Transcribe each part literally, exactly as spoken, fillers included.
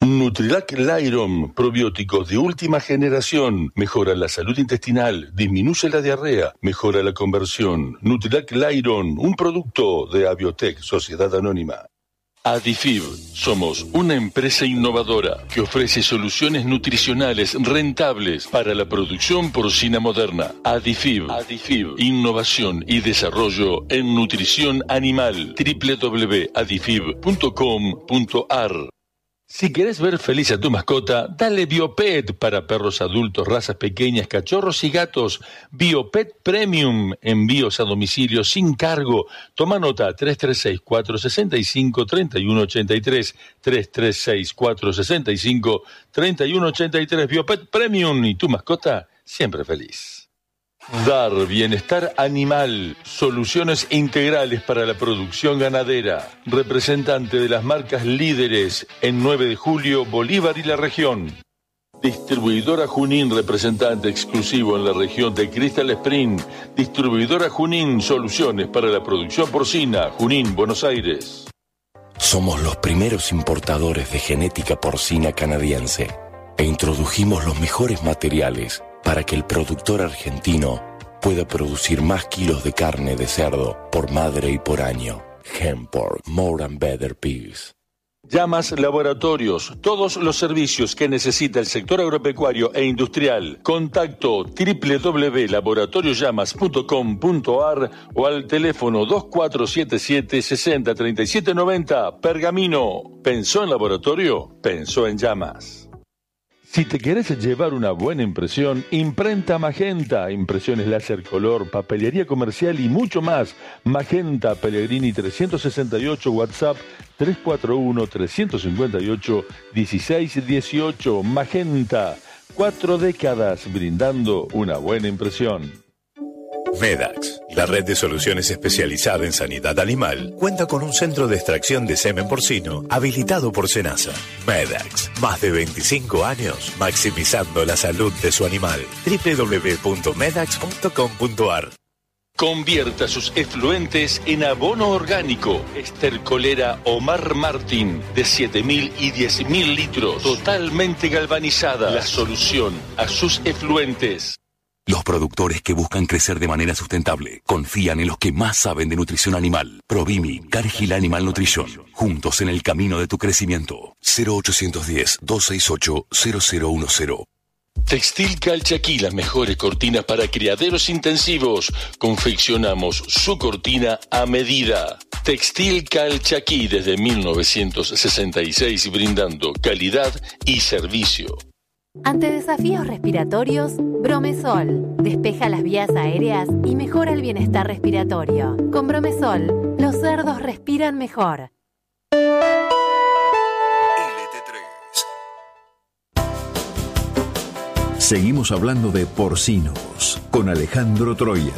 Nutrilac Lyron, probióticos de última generación, mejora la salud intestinal, disminuye la diarrea, mejora la conversión. Nutrilac Lyron, un producto de Abiotech, Sociedad Anónima. Adifib, somos una empresa innovadora que ofrece soluciones nutricionales rentables para la producción porcina moderna. Adifib, Adifib, innovación y desarrollo en nutrición animal. doble u doble u doble u punto adifib punto com punto a r. Si querés ver feliz a tu mascota, dale Biopet para perros adultos, razas pequeñas, cachorros y gatos. Biopet Premium, envíos a domicilio sin cargo. Toma nota, tres tres seis, cuatro seis cinco, tres uno ocho tres, tres tres seis, cuatro seis cinco, tres uno ocho tres. Biopet Premium y tu mascota siempre feliz. Dar Bienestar Animal, soluciones integrales para la producción ganadera. Representante de las marcas líderes en nueve de julio, Bolívar y la región. Distribuidora Junín, representante exclusivo en la región de Crystal Spring. Distribuidora Junín, soluciones para la producción porcina, Junín, Buenos Aires. Somos los primeros importadores de genética porcina canadiense e introdujimos los mejores materiales para que el productor argentino pueda producir más kilos de carne de cerdo por madre y por año. Hempork, more and better pigs. Llamas Laboratorios, todos los servicios que necesita el sector agropecuario e industrial. Contacto doble u doble u doble u punto laboratorios llamas punto com punto a r o al teléfono dos cuatro siete siete, seis cero tres siete nueve cero. Pergamino, ¿pensó en laboratorio? Pensó en llamas. Si te querés llevar una buena impresión, Imprenta Magenta, impresiones láser color, papelería comercial y mucho más. Magenta Pellegrini trescientos sesenta y ocho, WhatsApp tres cuatro uno, tres cinco ocho, uno seis uno ocho. Magenta, cuatro décadas brindando una buena impresión. Medax, la red de soluciones especializada en sanidad animal, cuenta con un centro de extracción de semen porcino habilitado por Senasa. Medax, más de veinticinco años maximizando la salud de su animal. doble u doble u doble u punto medax punto com punto a r. Convierta sus efluentes en abono orgánico. Estercolera Omar Martín, de siete mil y diez mil litros, totalmente galvanizada. La solución a sus efluentes. Los productores que buscan crecer de manera sustentable confían en los que más saben de nutrición animal. Provimi, Cargill Animal Nutrition. Juntos en el camino de tu crecimiento. cero ochocientos diez, doscientos sesenta y ocho, cero cero diez. Textil Calchaquí, las mejores cortinas para criaderos intensivos. Confeccionamos su cortina a medida. Textil Calchaquí desde mil novecientos sesenta y seis, brindando calidad y servicio. Ante desafíos respiratorios, Bromesol despeja las vías aéreas y mejora el bienestar respiratorio. Con Bromesol, los cerdos respiran mejor. Seguimos hablando de porcinos con Alejandro Troya.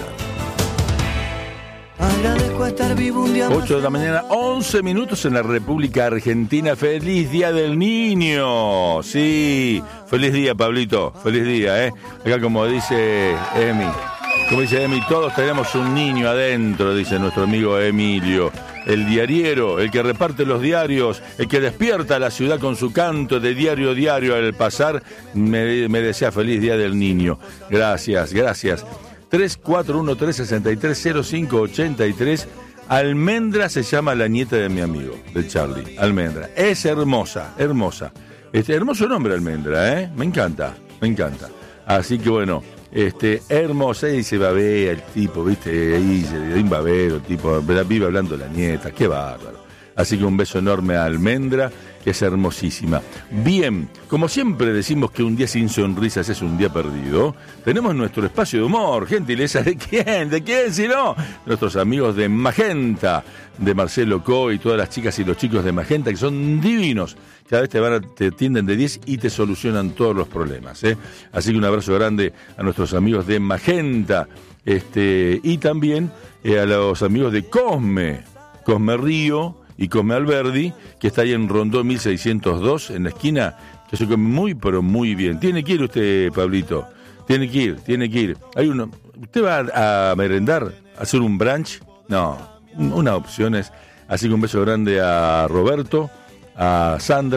Agradezco estar vivo un día más. ocho de la mañana, once minutos en la República Argentina. ¡Feliz Día del Niño! Sí, feliz día, Pablito. Feliz día, ¿eh? Acá como dice Emi, como dice Emi, todos tenemos un niño adentro, dice nuestro amigo Emilio. El diariero, el que reparte los diarios, el que despierta a la ciudad con su canto de diario diario al pasar, me, me desea feliz Día del Niño. Gracias, gracias. tres cuatro uno tres, seis tres cero cinco ocho tres. Almendra se llama la nieta de mi amigo, de Charlie. Almendra. Es hermosa, hermosa. Este, hermoso nombre, Almendra, ¿eh? Me encanta, me encanta. Así que bueno, este, hermosa. Y se babea el tipo, ¿viste? Ahí se dio un babero, el tipo, vive hablando la nieta. Qué bárbaro. Así que un beso enorme a Almendra, que es hermosísima. Bien, como siempre decimos que un día sin sonrisas es un día perdido, tenemos nuestro espacio de humor. Gentileza, ¿de quién? ¿De quién si no? Nuestros amigos de Magenta, de Marcelo Co y todas las chicas y los chicos de Magenta, que son divinos. Cada vez te, van a, te atienden de diez y te solucionan todos los problemas, ¿eh? Así que un abrazo grande a nuestros amigos de Magenta, este, y también eh, a los amigos de Cosme, Cosme Río y Cosme Alberdi, que está ahí en Rondó mil seiscientos dos, en la esquina, que se come muy, pero muy bien. Tiene que ir usted, Pablito, tiene que ir, tiene que ir. Hay uno, ¿usted va a merendar, a hacer un brunch? No, una opción es, así que un beso grande a Roberto, a Sandra,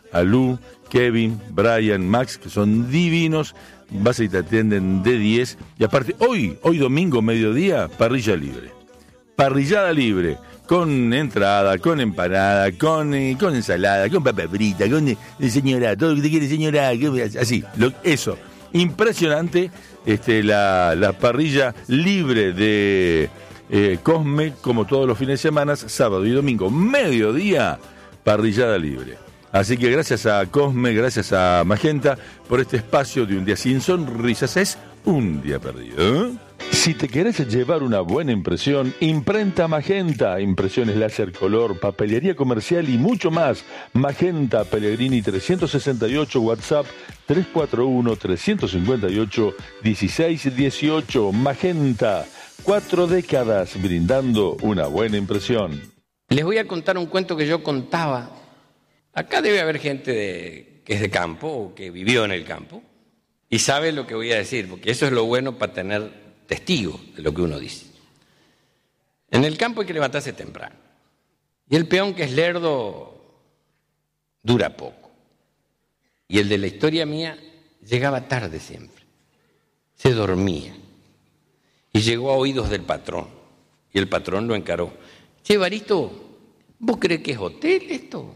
a Lu, Kevin, Brian, Max, que son divinos, vas y te atienden de diez, y aparte, hoy, hoy domingo, mediodía, parrilla libre. Parrillada libre, con entrada, con empanada, con, eh, con ensalada, con papa frita, con eh, señora, todo lo que te quiere señora, así, lo, eso. Impresionante este, la, la parrilla libre de eh, Cosme, como todos los fines de semana, sábado y domingo, mediodía, parrillada libre. Así que gracias a Cosme, gracias a Magenta, por este espacio de un día sin sonrisas, es un día perdido, ¿eh? Si te querés llevar una buena impresión, Imprenta Magenta, impresiones láser, color, papelería comercial y mucho más. Magenta Pellegrini trescientos sesenta y ocho, WhatsApp tres cuatro uno, tres cinco ocho, uno seis uno ocho. Magenta, cuatro décadas brindando una buena impresión. Les voy a contar un cuento que yo contaba. Acá debe haber gente de, que es de campo o que vivió en el campo y sabe lo que voy a decir, porque eso es lo bueno para tener testigo de lo que uno dice. En el campo hay que levantarse temprano. Y el peón que es lerdo dura poco. Y el de la historia mía llegaba tarde siempre. Se dormía. Y llegó a oídos del patrón. Y el patrón lo encaró. Che, Evaristo, ¿vos crees que es hotel esto?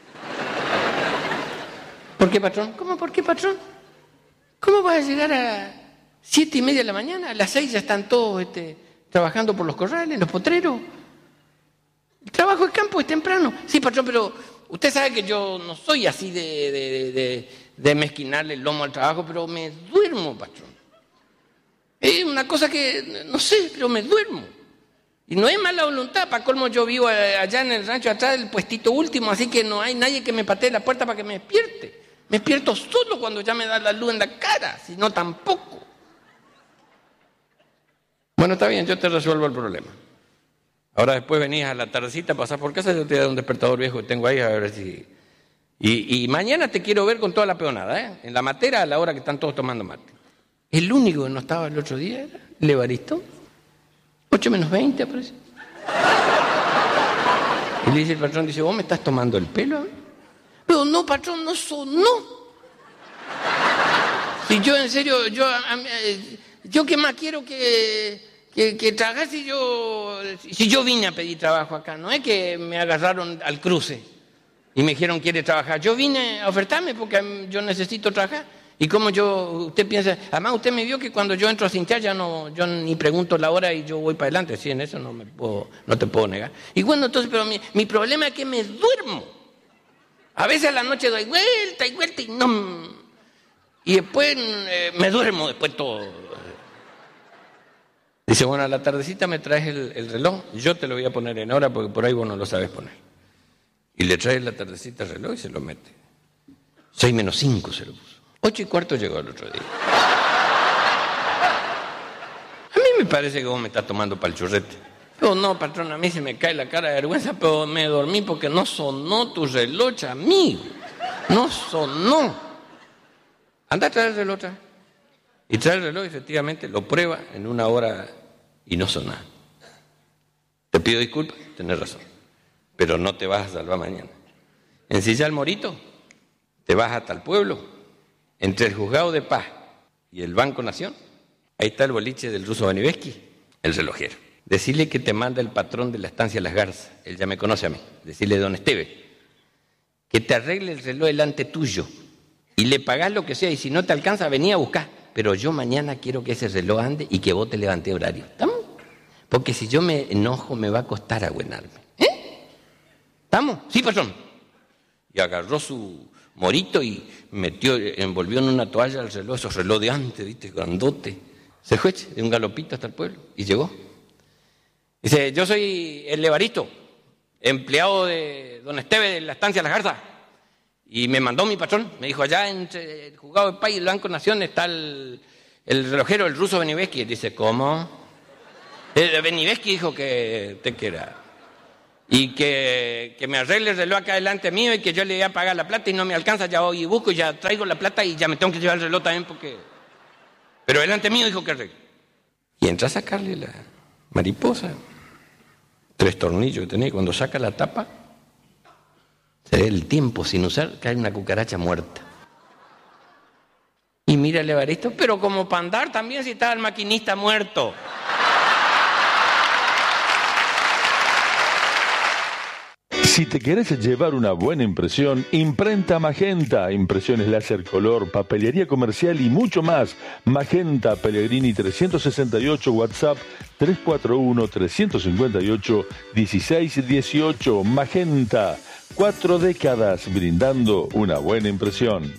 ¿Por qué, patrón? ¿Cómo por qué, patrón? ¿Cómo vas a llegar a siete y media de la mañana? A las seis ya están todos este, trabajando por los corrales, los potreros. El trabajo de campo es temprano. Sí, patrón, pero usted sabe que yo no soy así de, de, de, de mezquinarle el lomo al trabajo, pero me duermo, patrón. Es una cosa que, no sé, pero me duermo. Y no es mala voluntad, para colmo yo vivo allá en el rancho atrás del puestito último, así que no hay nadie que me patee la puerta para que me despierte. Me despierto solo cuando ya me da la luz en la cara, si no tampoco. Bueno, está bien, yo te resuelvo el problema. Ahora después venís a la tardecita, pasás por casa, yo te doy un despertador viejo que tengo ahí, a ver si... Y, y mañana te quiero ver con toda la peonada, ¿eh? En la matera a la hora que están todos tomando mate. El único que no estaba el otro día era el Evaristo. ocho menos veinte, aparece. Y le dice el patrón, dice, ¿vos me estás tomando el pelo a mí? Pero no, patrón, no sonó. Si yo, en serio, yo, a, a, yo qué más quiero que, que, que trabajar si yo, si yo vine a pedir trabajo acá. No es que me agarraron al cruce y me dijeron, ¿quiere trabajar? Yo vine a ofertarme porque yo necesito trabajar. Y como yo, usted piensa, además usted me vio que cuando yo entro a cintear ya no, yo ni pregunto la hora y yo voy para adelante. Sí, en eso no me puedo, no te puedo negar. Y bueno, entonces, pero mi, mi problema es que me duermo. A veces a la noche doy vuelta y vuelta y no... Y después eh, me duermo después todo. Dice, bueno, a la tardecita me traes el, el reloj, yo te lo voy a poner en hora porque por ahí vos no lo sabes poner. Y le traes la tardecita el reloj y se lo mete. Seis menos cinco se lo puso. Ocho y cuarto llegó el otro día. A mí me parece que vos me estás tomando pa'l churrete. Pero no, patrón, a mí se me cae la cara de vergüenza, pero me dormí porque no sonó tu reloj, amigo. No sonó. Anda a traer el reloj otra vez. Y trae el reloj, efectivamente, lo prueba en una hora y no sonó. Te pido disculpas, tenés razón. Pero no te vas a salvar mañana. En Silla el Morito, te vas hasta el pueblo. Entre el Juzgado de Paz y el Banco Nación, ahí está el boliche del ruso Baniveski, el relojero. Decirle que te manda el patrón de la estancia Las Garzas, él ya me conoce a mí. Decirle, don Esteve, que te arregle el reloj delante tuyo y le pagás lo que sea y si no te alcanza, vení a buscar. Pero yo mañana quiero que ese reloj ande y que vos te levantes horario. ¿Estamos? Porque si yo me enojo me va a costar agüenarme. ¿Eh? ¿Estamos? Sí, patrón. Y agarró su morito y metió, envolvió en una toalla el reloj, esos reloj de antes, ¿viste? Grandote. Se fue de un galopito hasta el pueblo y llegó. Dice, yo soy el Evaristo, empleado de don Esteve de la estancia Las Garzas. Y me mandó mi patrón, me dijo, allá entre el Juzgado de Paz y el Banco Nación está el, el relojero, el ruso Beniveski. Dice, ¿cómo? El Beniveski dijo que te quiera. Y que, que me arregle el reloj acá delante mío y que yo le voy a pagar la plata y no me alcanza, ya voy y busco y ya traigo la plata y ya me tengo que llevar el reloj también porque... Pero delante mío dijo que arregle. Y entra a sacarle la mariposa. Tres tornillos que tenía, cuando saca la tapa, Se ve el tiempo sin usar, cae una cucaracha muerta. Y mira el Evaristo, pero como para andar también si estaba el maquinista muerto. Si te querés llevar una buena impresión, Imprenta Magenta, impresiones láser color, papelería comercial y mucho más. Magenta Pellegrini trescientos sesenta y ocho, WhatsApp tres cuatro uno, tres cinco ocho, uno seis uno ocho. Magenta, cuatro décadas brindando una buena impresión.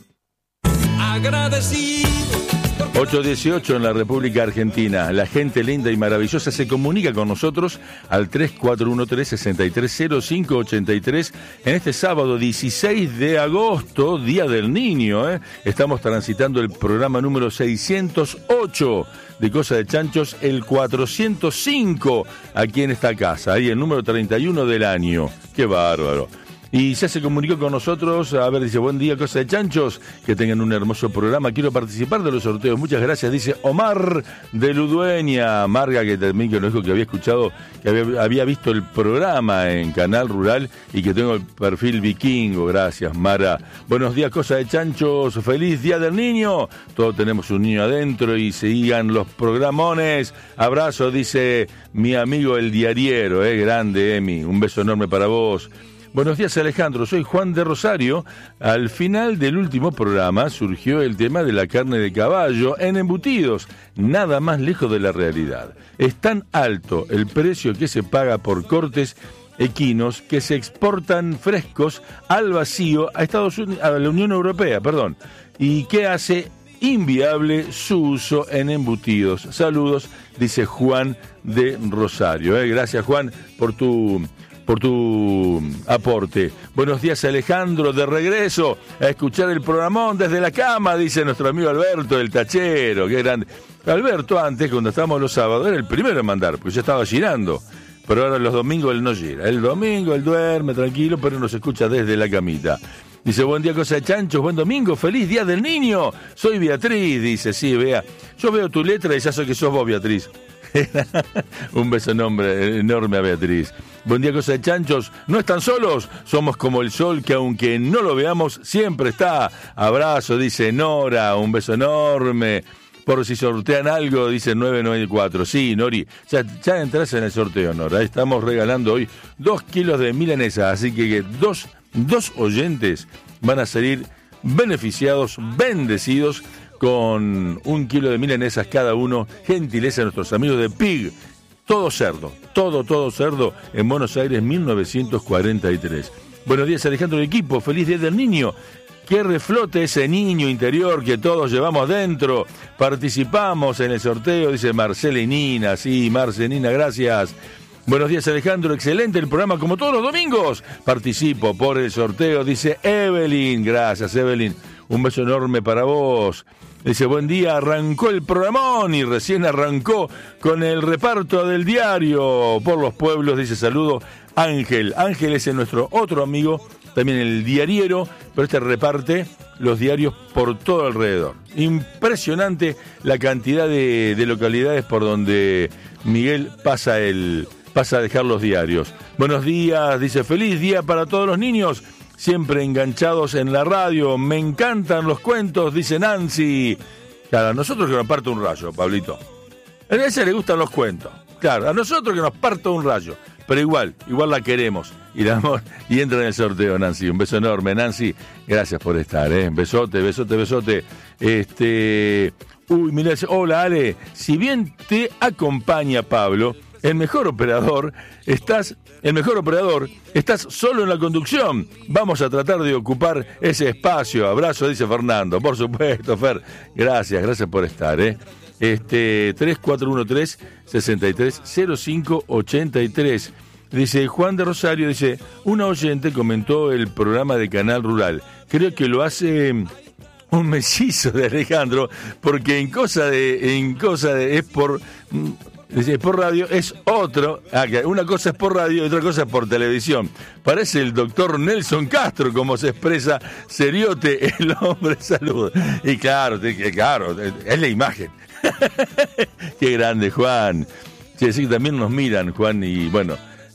Agradecido. ocho dieciocho en la República Argentina. La gente linda y maravillosa se comunica con nosotros al tres cuatro uno tres, seis tres cero cinco ocho tres en este sábado dieciséis de agosto, Día del Niño. ¿eh? Estamos transitando el programa número seiscientos ocho de Cosa de Chanchos, el cuatrocientos cinco aquí en esta casa, ahí el número treinta y uno del año. ¡Qué bárbaro! Y ya se comunicó con nosotros, a ver, dice, buen día, Cosa de Chanchos, que tengan un hermoso programa, quiero participar de los sorteos, muchas gracias, dice Omar de Ludueña, Marga, que también que nos dijo que había escuchado, que había, había visto el programa en Canal Rural y que tengo el perfil vikingo, gracias, Mara. Buenos días, Cosa de Chanchos, feliz Día del Niño, todos tenemos un niño adentro y sigan los programones, abrazo, dice mi amigo el diariero, eh, grande, Emi, un beso enorme para vos. Buenos días, Alejandro, soy Juan de Rosario. Al final del último programa surgió el tema de la carne de caballo en embutidos, nada más lejos de la realidad. Es tan alto el precio que se paga por cortes equinos que se exportan frescos al vacío a Estados Unidos, a la Unión Europea, perdón, y que hace inviable su uso en embutidos. Saludos, dice Juan de Rosario. ¿eh? Gracias, Juan, por tu... por tu aporte. Buenos días, Alejandro, de regreso a escuchar el programón desde la cama, dice nuestro amigo Alberto, el tachero, qué grande. Alberto antes, cuando estábamos los sábados, era el primero en mandar, porque ya estaba girando, pero ahora los domingos él no gira. El domingo él duerme tranquilo, pero nos escucha desde la camita. Dice, buen día, Cosa de Chanchos, buen domingo, feliz Día del Niño. Soy Beatriz, dice, sí, vea. Yo veo tu letra y ya sé que sos vos, Beatriz. Un beso enorme, enorme a Beatriz. Buen día, Cosa de Chanchos. No están solos, somos como el sol que aunque no lo veamos siempre está. Abrazo, dice Nora, un beso enorme. Por si sortean algo, dice nueve nueve cuatro. Sí, Nori, ya, ya entras en el sorteo, Nora. Estamos regalando hoy dos kilos de milanesa, así que dos, dos oyentes van a salir beneficiados, bendecidos con un kilo de milanesas cada uno, gentileza de nuestros amigos de Pig, todo cerdo, todo, todo cerdo, en Buenos Aires, mil novecientos cuarenta y tres. Buenos días, Alejandro del equipo, feliz Día del Niño, que reflote ese niño interior que todos llevamos dentro, participamos en el sorteo, dice Marcela y Nina, sí, Marce, Nina, gracias. Buenos días, Alejandro, excelente el programa como todos los domingos, participo por el sorteo, dice Evelyn, gracias, Evelyn, un beso enorme para vos. Dice, buen día, arrancó el programón y recién arrancó con el reparto del diario por los pueblos, dice saludo Ángel. Ángel es nuestro otro amigo, también el diariero, pero este reparte los diarios por todo alrededor. Impresionante la cantidad de, de localidades por donde Miguel pasa, el, pasa a dejar los diarios. Buenos días, dice, feliz día para todos los niños. Siempre enganchados en la radio, me encantan los cuentos, dice Nancy. Claro, a nosotros que nos parta un rayo, Pablito. A ese le gustan los cuentos. Claro, a nosotros que nos parta un rayo. Pero igual, igual la queremos. Y la amor, y entra en el sorteo, Nancy. Un beso enorme, Nancy. Gracias por estar, ¿eh? Besote, besote, besote. Este. Uy, mirá, hola, Ale. Si bien te acompaña Pablo, el mejor operador, estás, el mejor operador, estás solo en la conducción. Vamos a tratar de ocupar ese espacio. Abrazo, dice Fernando. Por supuesto, Fer. Gracias, gracias por estar, ¿eh? Este, tres cuatro uno tres, seis tres cero cinco ocho tres. Dice Juan de Rosario, dice, una oyente comentó el programa de Canal Rural. Creo que lo hace un mellizo de Alejandro, porque en cosa de, en cosa de, es por... Dice, por radio es otro, ah, una cosa es por radio y otra cosa es por televisión. Parece el doctor Nelson Castro, como se expresa Seriote, el hombre salud. Y claro, claro, es la imagen. Qué grande, Juan. Sí, sí, también nos miran, Juan, y bueno,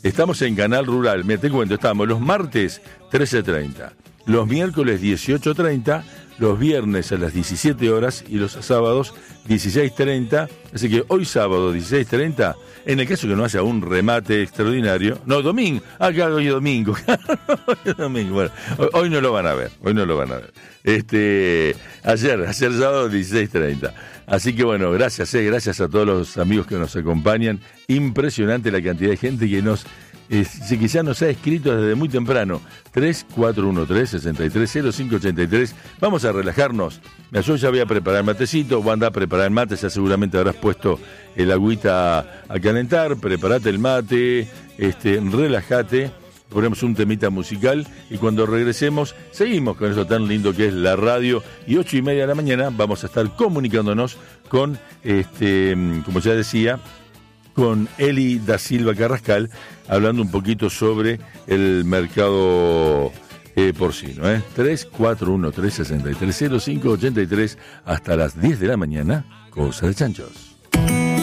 Estamos en Canal Rural. Mira, te cuento, estamos los martes trece treinta, los miércoles dieciocho treinta, los viernes a las diecisiete horas y los sábados dieciséis treinta. Así que hoy sábado dieciséis treinta, en el caso que no haya un remate extraordinario, no, domingo, acá hoy es domingo, hoy es domingo, bueno, hoy, hoy no lo van a ver, hoy no lo van a ver. Este, ayer, ayer sábado dieciséis treinta. Así que bueno, gracias, eh, gracias a todos los amigos que nos acompañan. Impresionante la cantidad de gente que nos Eh, que ya nos ha escrito desde muy temprano. Tres cuatro uno tres, seis tres cero cinco ocho tres. Vamos a relajarnos. Yo ya voy a preparar el matecito. Voy a andar a preparar el mate. Ya seguramente habrás puesto el agüita a calentar. Preparate el mate, este, relájate. Ponemos un temita musical y cuando regresemos seguimos con eso tan lindo que es la radio. Y ocho y media de la mañana vamos a estar comunicándonos con, este, como ya decía, con Eli da Silva Carrascal, hablando un poquito sobre el mercado eh, porcino. ¿eh? tres cuatro uno tres, seis tres cero cinco ocho tres hasta las diez de la mañana, Cosa de Chanchos.